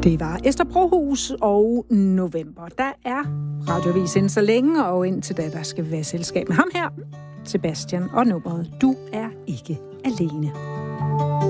Det var Esther Brohus og November. Der er radiovis ind så længe, og indtil da, der skal vi være selskab med ham her, Sebastian, og nummeret Du er ikke alene.